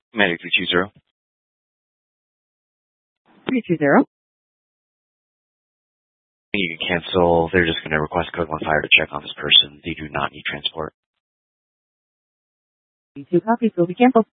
Medic 320. 320. You can cancel. They're just going to request code 1 fire to check on this person. They do not need transport. 2 copies will be canceled.